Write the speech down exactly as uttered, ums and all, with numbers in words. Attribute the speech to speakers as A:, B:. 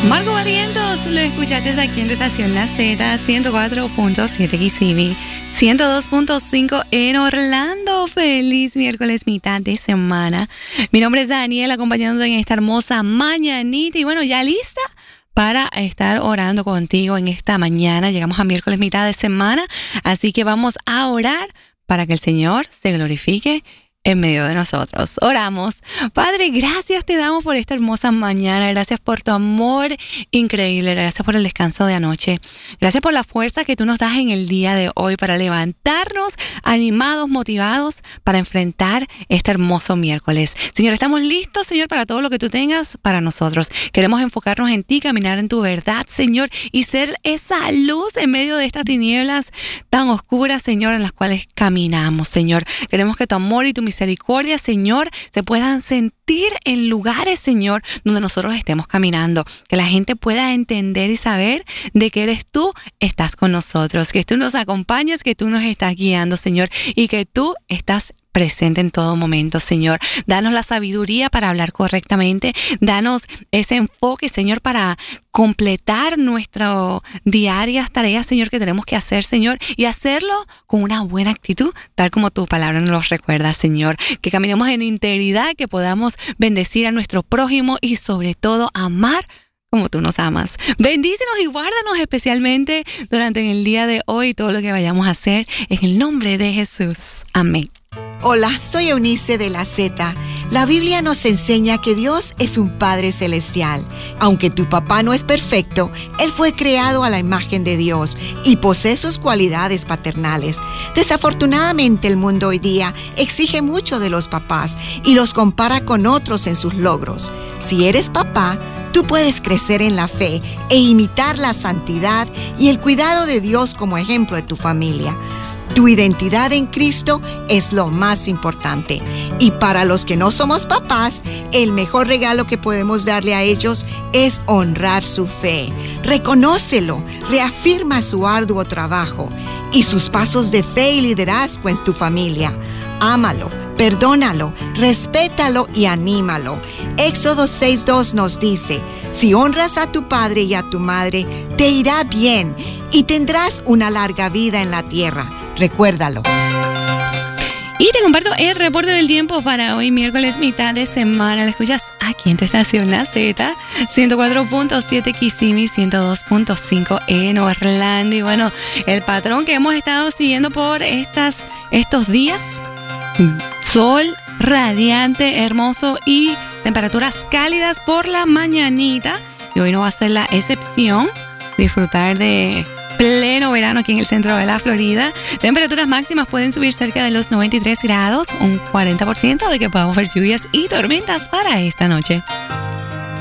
A: Marco Barrientos, lo escuchaste aquí en tu estación La Z, ciento cuatro punto siete Kissimmee, ciento dos punto cinco en Orlando. Feliz miércoles, mitad de semana. Mi nombre es Daniel, acompañándote en esta hermosa mañanita. Y bueno, ya lista para estar orando contigo en esta mañana. Llegamos a miércoles, mitad de semana, así que vamos a orar para que el Señor se glorifique en medio de nosotros. Oramos. Padre, gracias te damos por esta hermosa mañana. Gracias por tu amor increíble. Gracias por el descanso de anoche. Gracias por la fuerza que tú nos das en el día de hoy para levantarnos animados, motivados para enfrentar este hermoso miércoles. Señor, estamos listos, Señor, para todo lo que tú tengas para nosotros. Queremos enfocarnos en ti, caminar en tu verdad, Señor, y ser esa luz en medio de estas tinieblas tan oscuras, Señor, en las cuales caminamos, Señor. Queremos que tu amor y tu misericordia, Señor, se puedan sentir en lugares, Señor, donde nosotros estemos caminando. Que la gente pueda entender y saber de que eres tú, estás con nosotros. Que tú nos acompañas, que tú nos estás guiando, Señor, y que tú estás presente en todo momento, Señor. Danos la sabiduría para hablar correctamente. Danos ese enfoque, Señor, para completar nuestras diarias tareas, Señor, que tenemos que hacer, Señor, y hacerlo con una buena actitud, tal como tu palabra nos lo recuerda, Señor. Que caminemos en integridad, que podamos bendecir a nuestro prójimo y sobre todo amar como tú nos amas. Bendícenos y guárdanos especialmente durante el día de hoy, todo lo que vayamos a hacer, en el nombre de Jesús. Amén.
B: Hola, soy Eunice de La Z. La Biblia nos enseña que Dios es un Padre Celestial. Aunque tu papá no es perfecto, Él fue creado a la imagen de Dios y posee sus cualidades paternales. Desafortunadamente, el mundo hoy día exige mucho de los papás y los compara con otros en sus logros. Si eres papá, tú puedes crecer en la fe e imitar la santidad y el cuidado de Dios como ejemplo de tu familia. Tu identidad en Cristo es lo más importante. Y para los que no somos papás, el mejor regalo que podemos darle a ellos es honrar su fe. Reconócelo, reafirma su arduo trabajo y sus pasos de fe y liderazgo en tu familia. Ámalo, perdónalo, respétalo y anímalo. Éxodo seis dos nos dice: si honras a tu padre y a tu madre, te irá bien y tendrás una larga vida en la tierra. Recuérdalo.
A: Y te comparto el reporte del tiempo para hoy, miércoles, mitad de semana. Lo escuchas aquí en tu estación La Z, ciento cuatro punto siete Kissimmee, ciento dos punto cinco en Orlando. Y bueno, el patrón que hemos estado siguiendo por estas, estos días: sol radiante, hermoso y temperaturas cálidas por la mañanita. Y hoy no va a ser la excepción. Disfrutar de pleno verano aquí en el centro de la Florida. Temperaturas máximas pueden subir cerca de los noventa y tres grados, un cuarenta por ciento de que podamos ver lluvias y tormentas para esta noche.